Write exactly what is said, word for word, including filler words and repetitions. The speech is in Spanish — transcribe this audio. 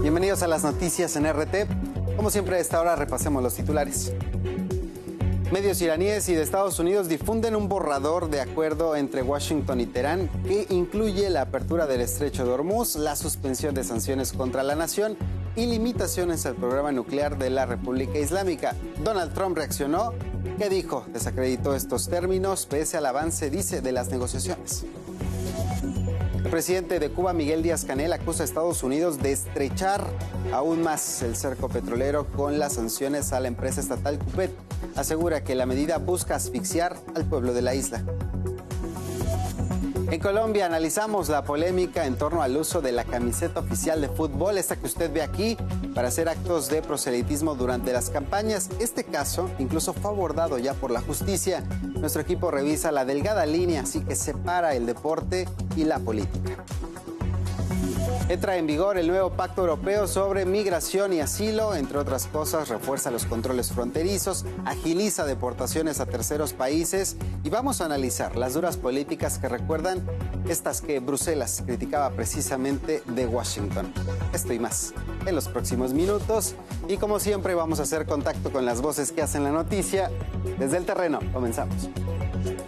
Bienvenidos a las noticias en R T. Como siempre a esta hora repasemos los titulares. Medios iraníes y de Estados Unidos difunden un borrador de acuerdo entre Washington y Teherán que incluye la apertura del estrecho de Hormuz, la suspensión de sanciones contra la nación y limitaciones al programa nuclear de la República Islámica. Donald Trump reaccionó. ¿Qué dijo? Desacreditó estos términos pese al avance, dice, de las negociaciones. El presidente de Cuba, Miguel Díaz-Canel, acusa a Estados Unidos de estrechar aún más el cerco petrolero con las sanciones a la empresa estatal Cupet. Asegura que la medida busca asfixiar al pueblo de la isla. En Colombia analizamos la polémica en torno al uso de la camiseta oficial de fútbol, esta que usted ve aquí, para hacer actos de proselitismo durante las campañas. Este caso incluso fue abordado ya por la justicia. Nuestro equipo revisa la delgada línea, así que separa el deporte y la política. Entra en vigor el nuevo Pacto Europeo sobre Migración y Asilo. Entre otras cosas, refuerza los controles fronterizos, agiliza deportaciones a terceros países y vamos a analizar las duras políticas que recuerdan estas que Bruselas criticaba precisamente de Washington. Esto y más en los próximos minutos. Y como siempre vamos a hacer contacto con las voces que hacen la noticia. Desde el terreno, comenzamos.